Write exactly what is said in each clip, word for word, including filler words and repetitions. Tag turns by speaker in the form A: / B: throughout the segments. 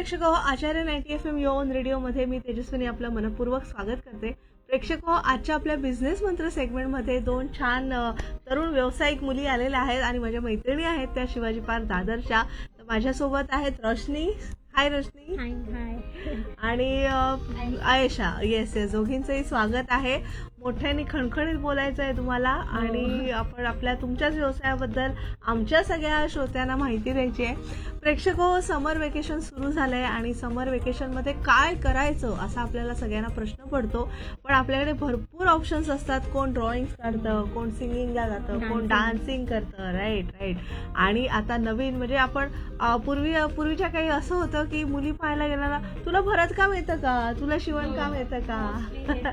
A: प्रेक्षक हो, आचार्य ninety F M योन रेडिओमध्ये मी तेजस्विनी आपलं मनपूर्वक स्वागत करते. प्रेक्षक हो, आजच्या आपल्या बिझनेस मंत्र सेगमेंटमध्ये दोन छान अ, तरुण व्यावसायिक मुली आलेल्या आहेत आणि माझ्या मैत्रिणी आहेत त्या शिवाजी पार्क दादरच्या. तर माझ्यासोबत आहेत रोशनी. हाय रोशनी.
B: हाय हाय
A: आणि अ, आयशा. येस येस, दोघींचंही स्वागत आहे. मोठ्याने खणखणीत बोलायचं आहे तुम्हाला आणि आपण आपल्या तुमच्याच व्यवसायाबद्दल आमच्या सगळ्या श्रोत्यांना माहिती द्यायची आहे. प्रेक्षक हो, समर वेकेशन सुरू झालंय आणि समर वेकेशनमध्ये काय करायचं असा आपल्याला सगळ्यांना प्रश्न पडतो. पण आपल्याकडे भरपूर ऑप्शन्स असतात. कोण ड्रॉइंग काढतं, कोण सिंगिंगला जातं, कोण डान्सिंग करतं. राईट राईट आणि आता नवीन म्हणजे आपण अ, पूर्वी पूर्वीच्या काही असं होतं की मुली पाहायला गेल्याला तुला भरतकाम येतं का, तुला शिवणकाम येतं का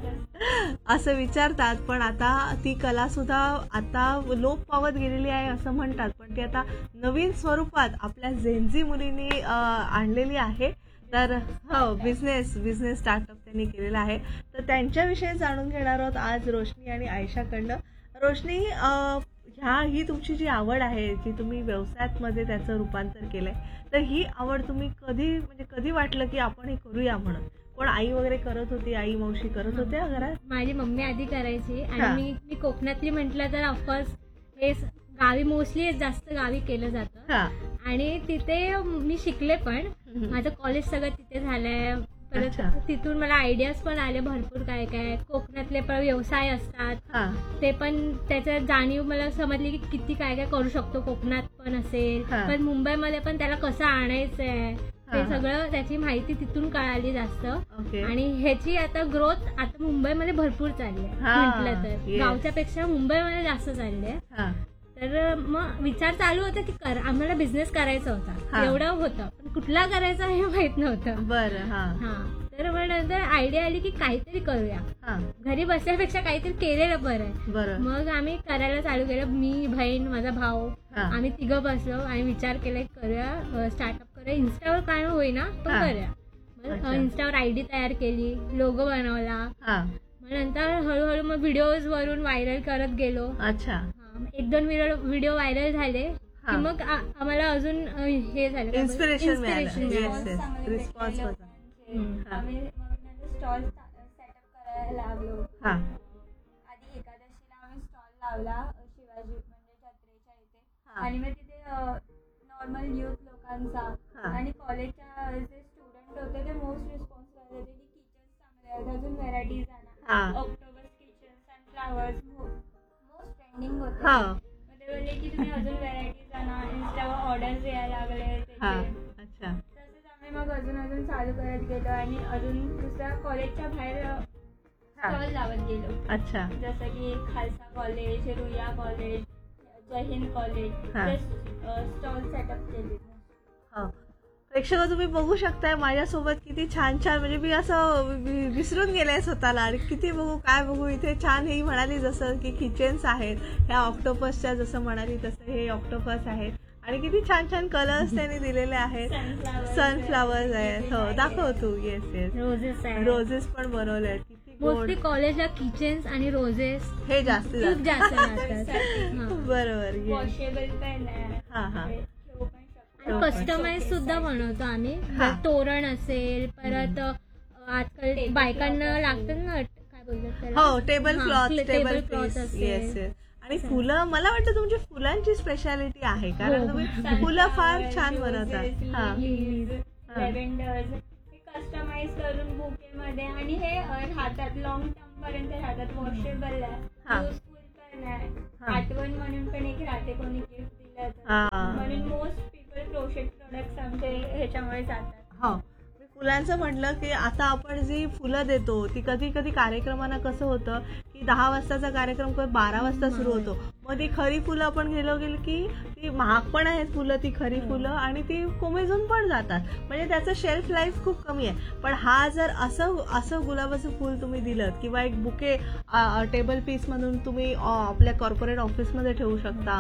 A: असं विचारतात. पण आता ती कला सुद्धा आता लोप पावत गेलेली आहे असं म्हणतात. पण ती आता नवीन स्वरूपात आपल्या झेनझी मुलींनी अ, आणलेली आहे. तर हो, बिझनेस बिझनेस स्टार्टअप त्यांनी केलेला आहे. तर त्यांच्याविषयी जाणून घेणार आहोत आज रोशनी आणि आयशाकडनं. रोशनी, अ, ह्या ही तुमची जी आवड आहे, जी तुम्ही व्यवसायामध्ये त्याचं रूपांतर केलंय, तर ही आवड तुम्ही कधी म्हणजे कधी वाटलं की आपण हे करूया म्हणून? कोण आई वगैरे करत होती, आई मावशी करत होत्या घरात?
B: माझी मम्मी आधी करायची
A: हा.
B: आणि मी मी कोकणातली म्हटलं तर ऑफकोर्स हे स- गावी मोस्टली जास्त गावी केलं जातं
A: हा.
B: आणि तिथे मी शिकले पण.
A: हम्म.
B: माझं कॉलेज सगळं तिथे झालंय.
A: अच्छा.
B: परत तिथून मला आयडियाज पण आले भरपूर काय काय कोकणातले पण व्यवसाय असतात
A: हा.
B: ते पण त्याच्यात जाणीव मला समजली की किती काय काय करू शकतो कोकणात पण असेल
A: हा.
B: पण मुंबईमध्ये पण त्याला कसं आणायचंय
A: हा,
B: ते
A: हा.
B: सगळं त्याची माहिती तिथून कळाली जास्त.
A: ओके.
B: आणि ह्याची आता ग्रोथ आता मुंबईमध्ये भरपूर चालली आहे
A: हा,
B: म्हटलं तर
A: yes.
B: गावच्या पेक्षा मुंबईमध्ये जास्त चालली आहे.
A: हा.
B: तर मग विचार चालू होता की कर आम्हाला बिझनेस करायचा
A: हा.
B: होता एवढं होतं पण कुठला करायचा हे माहित नव्हतं.
A: बरं. हा.
B: हा तर मग नंतर आयडिया आली की काहीतरी करूया,
A: हा.
B: घरी बसल्यापेक्षा काहीतरी केलेलं बरं आहे.
A: बरं.
B: मग आम्ही करायला चालू केलं. मी बहीण माझा भाऊ
A: हा.
B: आम्ही तिघं बसलो आणि विचार केला की करूया स्टार्टअप करूया. इन्स्टावर काय होईना पण
A: हा.
B: करूया.
A: अच्छा.
B: मग इन्स्टावर आयडी तयार केली, लोगो बनवला.
A: हा.
B: मग नंतर हळूहळू मग व्हिडिओज वरून व्हायरल करत गेलो.
A: अच्छा.
B: हा, मग एक दोन व्हिडिओ व्हायरल झाले
A: हा.
B: की मग आ- आम्हाला अजून अ, हे झालं काय बोलतात?
A: इन्स्पिरेशन मिळालं.
B: Inspiration
A: येस
B: मिळालं.
A: येस, रिस्पॉन्स होता.
B: हम्म.
A: हा.
C: आम्ही मग नंतर स्टॉल सेटअप करायला लागलो.
A: हा.
C: आधी एकादशीला आम्ही स्टॉल लावला अ, शिवाजी म्हणजे जत्रेच्या इथे.
A: हा.
C: आणि मग तिथे नॉर्मल युथ लोकांचा
A: हा.
C: आणि कॉलेजच्या जे स्टुडंट होते ते मोस्ट रिस्पॉन्स करत होते की किचन्स चांगले आहेत, अजून व्हरायटीज
A: हा.
C: आणा. ऑक्टोबस किचन, सनफ्लावर्स मोस्ट ट्रेंडिंग होते.
A: हा.
C: मग ते बोलले की तुम्ही अजून व्हरायटीज आणा. इन्स्टावर ऑर्डर्स यायला लागले
A: हा.
C: त्याचे.
A: अच्छा.
C: तसंच आम्ही मग अजून अजून चालू करत गेलो आणि अजून दुसऱ्या कॉलेजच्या बाहेर
A: हा.
C: स्टॉल लावत गेलो.
A: अच्छा.
C: जसं की खालसा कॉलेज, रुया कॉलेज, जय हिंद कॉलेज,
A: हा.
C: ते स्टॉल सेटअप केले.
A: हो. प्रेक्षक तुम्ही बघू शकताय माझ्यासोबत किती छान छान म्हणजे मी असं वि- विसरून गेले स्वतःला आणि किती बघू काय बघू. इथे छान ही म्हणाली जसं की किचन्स आहेत, ह्या ऑक्टोपसच्या जसं म्हणाली तसं हे ऑक्टोपस आहेत आणि किती छान छान कलर्स त्यांनी दिलेले आहेत.
C: सनफ्लावर्स
A: सनफ्लावर्स आहेत. हो, दाखव तू. येस येस,
B: रोजेस आहे.
A: रोजेस पण बनवले आहेत. किती गोड.
B: मोस्टली कॉलेजला किचन्स आणि रोजेस
A: हे जास्त
B: खूप
A: जास्त.
B: जास्त लागतात. हा.
A: बरोबर. येस.
C: वॉशेबल पण आहे.
A: हा हा.
C: ते ठेवू पण शकतो.
A: हो,
B: कस्टमाइज सुद्धा बनवतो आम्ही.
A: हा.
B: जर तोरण असेल परत अ, आजकाल
C: Table
B: बायकांना
C: cloth
B: लागतात ना काय बोलतात त्याला?
A: हो, टेबल
B: हा,
A: cloth,
B: table
A: table
B: cloth
A: piece.
B: असेल.
A: Yes yes. आणि फुलं मला वाटतं तुमची फुलांची स्पेशालिटी आहे कारण
B: हो.
A: तुम्ही फुलं फार छान बनवतात. हा. हा.
C: लॅव्हेंडर्स हे कस्टमाइज करून बुके मध्ये आणि हे अ, राहतात लॉंग टर्म पर्यंत राहतात. वॉशेबल
A: हा.
C: आहे, युजफुल पण आहे.
A: हा.
C: आठवण म्हणून पण एक राहते कोणी गिफ्ट दिलं तर.
A: हा.
C: म्हणून मोस्ट पीपल क्रोशेट प्रोडक्ट्स आमचे ह्याच्यामुळे जातात.
A: हो, मी फुलांचं म्हटलं की आता आपण जी फुलं देतो ती कधी कधी कार्यक्रमांना कसं होतं की दहा वाजताचा कार्यक्रम किंवा बारा वाजता सुरू होतो. मग ती खरी फुलं आपण गेलो गेलो की ती महाग पण आहेत फुलं, ती खरी फुलं आणि ती कोमेजून पण जातात. म्हणजे त्याचं शेल्फ लाईफ खूप कमी आहे. पण हा जर असं असं गुलाबाचं फुल तुम्ही दिलं किंवा एक बुके टेबल पीस मधून तुम्ही अ, आपल्या कॉर्पोरेट ऑफिसमध्ये ठेवू शकता,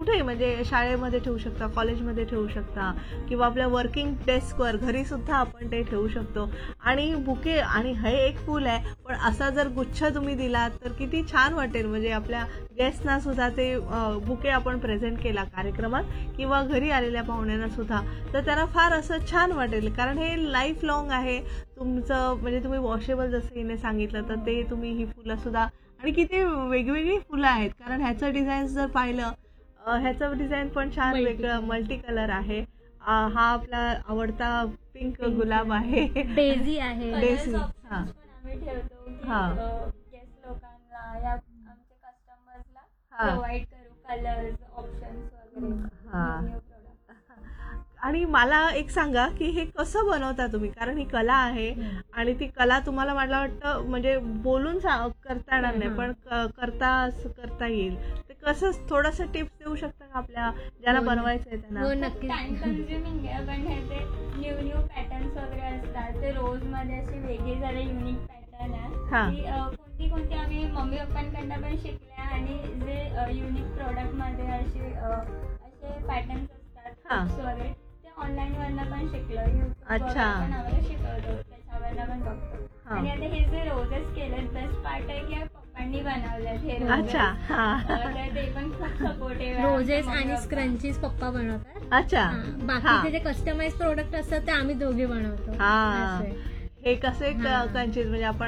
A: कुठेही म्हणजे शाळेमध्ये ठेवू शकता, कॉलेजमध्ये ठेवू शकता किंवा आपल्या वर्किंग डेस्कवर घरी सुद्धा आपण ते ठेवू शकतो. आणि बुके आणि हे एक फूल आहे पण असा जर गुच्छ तुम्ही दिला तर किती छान वाटेल. म्हणजे आपल्या गेस्टना सुद्धा ते बुके आपण प्रेझेंट केला कार्यक्रमात किंवा घरी आलेल्या पाहुण्यांना सुद्धा तर त्यांना फार असं छान वाटेल. कारण हे लाईफ लॉंग आहे तुमचं. म्हणजे तुम्ही वॉशेबल जसं हिने सांगितलं तर ते तुम्ही ही फुलं सुद्धा आणि किती वेगवेगळी फुलं आहेत. कारण ह्याचं डिझाईन जर पाहिलं ह्याचं डिझाईन पण छान वेगळं मल्टी कलर आहे. हा आपला आवडता पिंक गुलाब आहे.
B: डेझी आहे.
A: डेझी
C: Colours
A: हा
C: options पण आम्ही ठेवतो की
A: हा.
C: गेस्ट लोकांना या आमच्या कस्टमर्सला
A: हा.
C: प्रोव्हाइड करू कलर्स ऑप्शन्स वगैरे
A: हा.
C: new products.
A: आणि मला एक सांगा की हे कसं बनवता तुम्ही. कारण ही कला आहे आणि ती कला तुम्हाला मला वाटतं म्हणजे बोलून सा- करता येणार नाही पण क- करता करता येईल. ते कसं थोडंसं टिप्स देऊ शकता का आपल्या ज्यांना
B: हो.
A: बनवायचंय
B: हो
A: त्यांना.
B: नक्कीच.
C: टाइम कन्झ्युमिंग आहे पण हे ते न्यू न्यू पॅटर्न्स वगैरे असतात. ते रोज मध्ये असे वेगळे झाले युनिक पॅटर्न
A: हा.
C: आहे की अं, कोणती कोणती आम्ही मम्मी पप्पांकडनं पण शिकल्या आणि जे युनिक प्रोडक्ट मध्ये असे अं, असे पॅटर्न्स असतात
A: हा.
C: hooks वगैरे ते ऑनलाईन वरनं पण शिकलो. युट्यूब
A: अच्छा.
C: पण आम्हाला शिकवतो त्याच्यावरनं पण बघतो.
A: हा.
C: आणि आता हे जे रोजेस केलेत बेस्ट पार्ट आहे की पप्पांनी बनवलेत हे
A: अच्छा
C: roses.
A: हा
C: अं, तर ते पण खूप सपोर्टिव्ह
B: रोजेस आणि स्क्रंचीज पप्पा बनवतात.
A: अच्छा
B: हा,
A: हा.
B: बाकीचे जे कस्टमाइज प्रोडक्ट असतात ते आम्ही दोघे बनवतो.
A: हा
B: असं आहे.
A: हे कसे
B: हा.
A: कंचीज म्हणजे आपण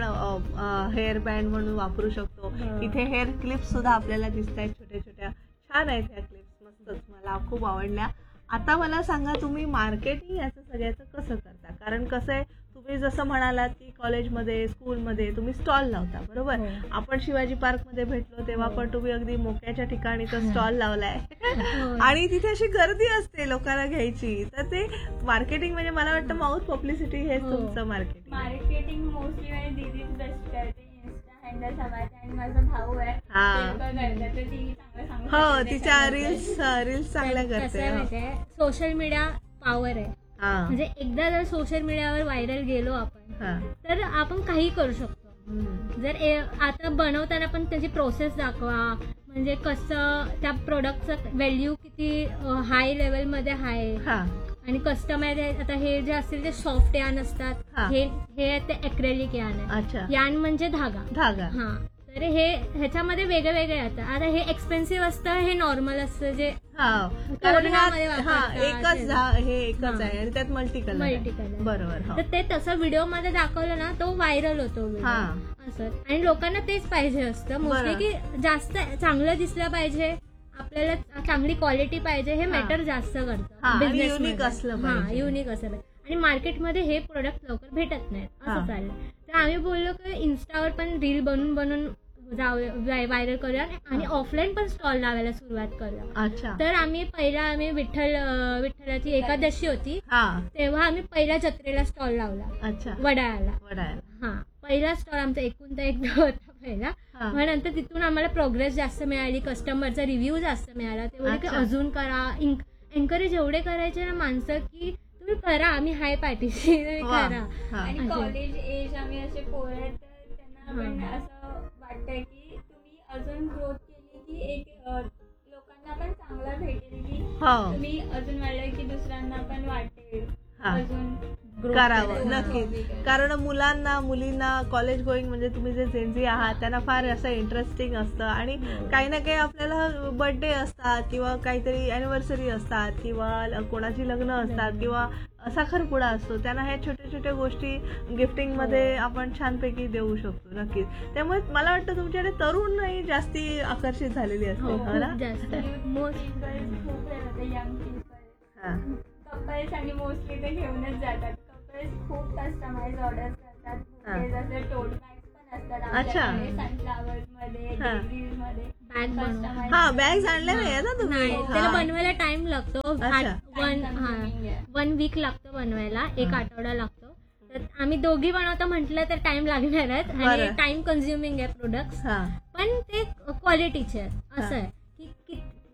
A: हेअर बँड म्हणून वापरू शकतो.
B: हो.
A: इथे हेअर क्लिप्स सुद्धा आपल्याला दिसत आहेत छोट्या छोट्या. छान आहेत ह्या क्लिप्स मस्तच मला खूप आवडल्या. आता मला सांगा तुम्ही मार्केटिंग याचं सगळ्याचं कसं करता. कारण कसं आहे तुम्ही जसं म्हणालात की कॉलेजमध्ये स्कूलमध्ये तुम्ही स्टॉल लावता बरोबर.
B: हो.
A: आपण शिवाजी पार्क मध्ये भेटलो तेव्हा
B: हो.
A: पण तुम्ही अगदी मोक्याच्या ठिकाणी तो स्टॉल लावलाय
B: हो.
A: आणि तिथे अशी गर्दी असते लोकांना घ्यायची. तर ते मार्केटिंग म्हणजे मला वाटतं माउथ पब्लिसिटी हेच
B: हो.
A: तुमचं मार्केटिंग.
C: मार्केटिंग मोस्टली माझी दीदीच बेस्ट करते. इन्स्टा हँडल समाज आणि माझा भाऊ आहे
A: हा.
C: ते पण करतात तर ती चांगलं सांगू
A: हो
C: शकते
A: तिच्या
C: त्याच्याबद्दल.
A: रील्स रील्स चांगल्या
B: कसं
A: करते.
B: आहे
A: हो.
B: माहितीये सोशल मीडिया पॉवर आहे.
A: हा
B: म्हणजे एकदा जर सोशल मीडियावर व्हायरल गेलो आपण
A: हा.
B: तर आपण काही करू शकतो.
A: हम्म.
B: जर ए- आता बनवताना पण त्याची प्रोसेस दाखवा म्हणजे कसं त्या प्रोडक्टचं व्हॅल्यू किती हाय लेवलमध्ये आहे
A: हा
B: आणि कस्टमाइज आता हे जे असतील ते सॉफ्ट यान असतात.
A: हा.
B: हे हे ते एक्रेलिक यान आहे.
A: अच्छा
B: यान म्हणजे धागा.
A: धागा.
B: हा तर हे ह्याच्यामध्ये वेगळे वेगळे येतात. आता हे एक्सपेन्सिव्ह असतं हे नॉर्मल असतं जे
A: हा कारण
B: तोरणामध्ये
A: ह्यात- हा
B: वापरतात.
A: एकच झा- हे एकच
B: हा.
A: आहे आणि त्यात मल्टी कलर
B: मल्टी कलर.
A: बरोबर. हो.
B: तर ते तसं व्हिडिओ मध्ये दाखवलं ना तो व्हायरल होतो video.
A: हा.
B: असं आणि लोकांना तेच पाहिजे असतं मोस्टली
A: बरं.
B: की जास्त चांगलं दिसलं पाहिजे आपल्याला चांगली क्वालिटी पाहिजे हे
A: हा.
B: मॅटर जास्त
A: हा,
B: करतं
A: आणि
B: business
A: unique
B: मध्ये.
A: असलं
B: हा
A: पाहिजे.
B: युनिक असलं पाहिजे. आणि मार्केटमध्ये हे प्रोडक्ट लवकर भेटत नाहीत
A: हा.
B: असं चाललं. तर आम्ही बोललो की इन्स्टावर पण रील बनवून बनवून जाऊ व्हायरल करूया आणि ऑफलाईन पण स्टॉल लावायला सुरुवात करूया.
A: अच्छा
B: तर आम्ही पहिला आम्ही विठ्ठल अं, विठ्ठलाची एकादशी होती
A: हा
B: तेव्हा आम्ही पहिल्या जत्रेला स्टॉल लावला
A: अच्छा
B: वडाळ्याला.
A: वडाळ्याला.
B: हा पहिला स्टॉल आमचा एकूण तर एक होता पहिला.
A: हा.
B: मग नंतर तिथून आम्हाला प्रोग्रेस जास्त मिळाली कस्टमरचा रिव्ह्यू जास्त मिळाला तेवढे की
A: अच्छा.
B: अजून करा एन्करेज एवढे करायचे ना माणसं की तुम्ही करा आम्ही हाय पाठीशी तुम्ही
A: वा.
B: करा.
A: हा.
C: आणि
B: असे.
C: कॉलेज एज आम्ही असे पोरं आहेत तर त्यांना पण
B: हा.
C: असं वाटतंय की तुम्ही अजून ग्रोथ केली की एक अं, लोकांना पण चांगलं भेटेल की
A: हो
C: तुम्ही अजून वाढलं की दुसऱ्यांना पण वाटेल
A: हा.
C: अजून
A: करावं
C: करायचं.
A: नक्कीच. कारण मुलांना मुलींना कॉलेज गोईंग म्हणजे तुम्ही जे जेन्झी आहात त्यांना फार असं इंटरेस्टिंग असतं आणि काही ना काही आपल्याला बर्थडे असतात किंवा काहीतरी अॅनिव्हर्सरी असतात किंवा कोणाची लग्न असतात किंवा साखरपुडा असतो त्यांना ह्या छोट्या छोट्या गोष्टी गिफ्टिंग मध्ये आपण छानपैकी देऊ शकतो नक्कीच. त्यामुळे मला वाटतं तुमच्याकडे तरुणही जास्ती आकर्षित झालेली असते
B: हो,
A: हो ना.
B: खूप जास्त मोस्ट
C: Pupils खूप हे होते यंग पीपल
A: हा.
C: कपल्स आणि मोस्टली ते घेऊनच जातात. कपल्स खूप कस्टमाइज ऑर्डर करतात. बुके जसे टोट बॅग्स पण असतात
A: अच्छा.
C: आमच्याकडे सनफ्लावर्स मध्ये
A: हा.
C: डेझीज मध्ये
B: बॅग बनव
C: Customize
A: हा बॅग्स आणल्या नाही ना तुम्ही.
B: नाही
A: हा.
B: त्याला बनवायला टाइम लागतो
A: अच्छा.
B: वन
C: Time
B: हा
C: consuming आहे.
B: वन वीक लागतो बनवायला एक
A: हा.
B: आठवडा लागतो. तर आम्ही दोघी बनवतो म्हटलं तर टाइम लागणारच आणि
A: बरं.
B: टाइम कन्झ्युमिंग आहे प्रोडक्ट्स
A: हा
B: पण ते क्वालिटीचे आहेत असं
A: हा.
B: आहे की की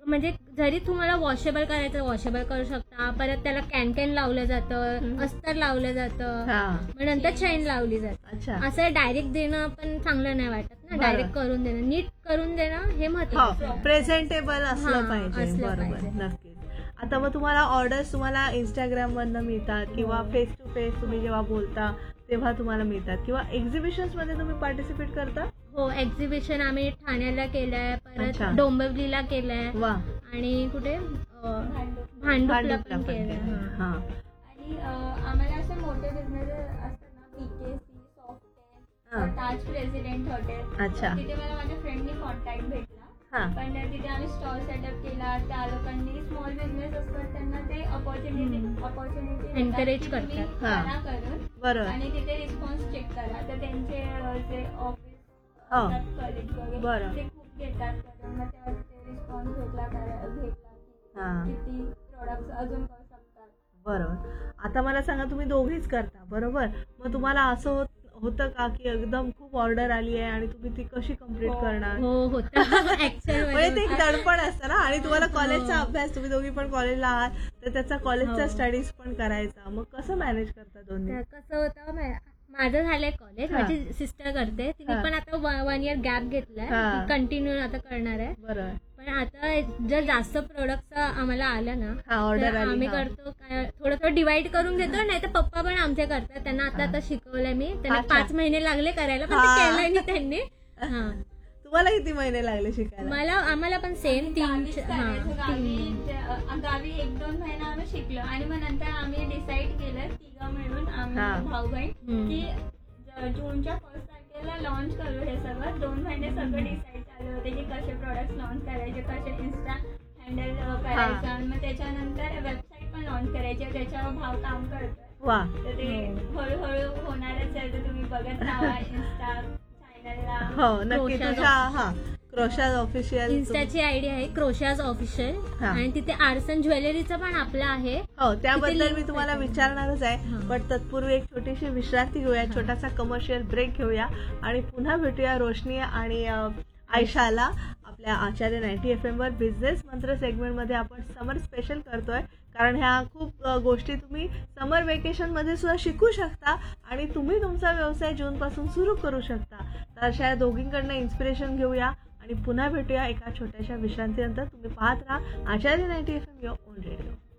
B: म्हणजे जरी तुम्हाला वॉशेबल करायचं वॉशेबल करू शकता. परत त्याला कॅन कॅन लावलं जातं,
A: हम्म.
B: अस्तर लावलं जातं,
A: हा
B: मग नंतर चैन लावली जाते.
A: अच्छा
B: असं डायरेक्ट देणं पण चांगलं नाही वाटत ना.
A: बरं.
B: डायरेक्ट करून देणं, नीट करून देणं हे महत्वाचं.
A: हो प्रेझेंटेबल असलं
B: हा,
A: पाहिजे.
B: असलं
A: बरोबर
B: पाहिजे.
A: नक्कीच. आता मग तुम्हाला ऑर्डर्स तुम्हाला इंस्टाग्राम वरनं मिळतात किंवा
B: हो.
A: फेस टू फेस तुम्ही जेव्हा बोलता तेव्हा तुम्हाला मिळतात किंवा एक्झिबिशन्स मध्ये तुम्ही पार्टिसिपेट करता?
B: हो, एक्झिबिशन आम्ही ठाण्याला केलंय,
A: अच्छा.
B: परत डोंबिवलीला केलंय
A: वा
B: आणि कुठे अं,
C: भांडूप.
B: भांडुपला
A: भांडुपला
B: पण
A: पण
B: केलंय.
A: केलंय.
B: हा.
A: हा
C: आणि अं, आम्हाला असे मोठे बिझनेस असतात ना, पीकेसी,
A: हा.
C: सॉफ्टेन, ताज प्रेसिडेंट हॉटेल.
A: अच्छा.
C: तिथे मला माझ्या फ्रेंडनी कॉन्टॅक्ट भेटला.
A: हा
C: पण तिथे आम्ही स्टॉल सेटअप केला. त्या लोकांनी स्मॉल बिझनेस असतात त्यांना ते अपॉर्च्युनिटी
B: हम्म.
C: अपॉर्च्युनिटी
B: Encourage करतात.
A: हा.
C: करा करून
A: बरोबर.
C: आणि तिथे रिस्पॉन्स चेक करा. तर त्यांचे अं, जे ऑफिस
A: हो
C: कलिग्स वगैरे
A: बरं.
C: ते खूप घेतात करून. मग तेव्हा ते रिस्पॉन्स भेटला करा- भेटला की
A: हा
C: किती प्रोडक्ट्स अजून करू शकतात.
A: बरोबर. आता मला सांगा तुम्ही दोघीच करता बरोबर, मग तुम्हाला असं होत होतं का की एकदम खूप ऑर्डर आली आहे आणि तुम्ही ती कशी कम्प्लीट
C: हो.
A: करणार?
B: हो होतं ऍक्च्युअल
A: म्हणजे ते एक दडपण असतं ना आणि तुम्हाला कॉलेजचा
B: हो.
A: अभ्यास, तुम्ही दोघी पण कॉलेजला आहात तर त्याचा कॉलेजचा
B: हो.
A: स्टडीज पण करायचा, मग कसं मॅनेज करता दोन्ही?
B: कसं होतं मा- माझं झालंय कॉलेज,
A: हा.
B: माझी सिस्टर करते, तिने
A: हा.
B: पण आता वन इयर गॅप घेतलाय,
A: हा.
B: कंटिन्यू आता करणार आहे.
A: बरोबर.
B: पण आता जर जास्त प्रोडक्ट आम्हाला आलं ना
A: हा ऑर्डर
B: तर
A: आली
B: आम्ही
A: हा.
B: करतो काय थोडं थोडं डिवाइड करून घेतो. नाही तर पप्पा पण आमचे करतात, त्यांना आता
A: हा.
B: आता शिकवलंय मी. त्यांना
A: अच्छा.
B: पाच महिने लागले करायला, पण
A: हा.
B: ते केलंय मी त्यांनी. हा
A: तुम्हाला किती महिने लागले शिकायला?
B: मला आम्हाला पण सेम तीन
C: गावीच
B: हा
C: करायचं. गावी
B: तीन
C: जे- अ, गावी एक दोन महिना आम्ही शिकलो आणि मग नंतर आम्ही डिसाईड केलं तिघं मिळून
A: हा.
C: आम्ही भाऊ बहीण
B: हम्म.
C: की ज- जूनच्या फर्स्ट तारखेला लॉन्च करू हे सगळं. दोन महिने सगळं डिसाईड चालू होते की कसे प्रोडक्ट लॉन्च करायचे, कसे इन्स्टा हँडल करायचं आणि मग त्याच्यानंतर वेबसाईट पण लॉन्च करायची. त्याच्यावर भाव काम करतोय.
A: वा
C: तर ते हळूहळू होणारच आहे. तर तुम्ही बघत राहा इन्स्टा चॅनलला.
A: हो नक्की.
B: क्रोशाज
A: तुझ्या हा क्रोशाज ऑफिशियल
B: इन्स्टाची आयडी आहे क्रोशाज ऑफिशियल
A: हा.
B: आणि तिथे आर्सन ज्वेलरीचं पण आपलं आहे.
A: हो त्याबद्दल
B: तिथे
A: मी
B: link
A: तुम्हाला
B: आहे.
A: विचारणारच आहे,
B: हा.
A: पण तत्पूर्वी एक छोटीशी विश्रांती घेऊया,
B: हा.
A: छोटासा कमर्शियल ब्रेक घेऊया आणि पुन्हा भेटूया रोशनी आणि अ, आयशाला आपल्या आचार्य नाईन्टी एफ एम वर. बिझनेस मंत्र सेगमेंट मध्ये आपण समर स्पेशल करतोय, कारण ह्या खूप अ, गोष्टी तुम्ही समर वेकेशन मध्ये सुद्धा शिकू शकता आणि तुम्ही तुमचा व्यवसाय जून पासून सुरू करू शकता. तर अशा या दोघींकडनं इन्स्पिरेशन घेऊया आणि पुन्हा भेटूया एका छोट्याशा विश्रांतीनंतर. तुम्ही पाहत राहा आचार्य ninety F am your on radio.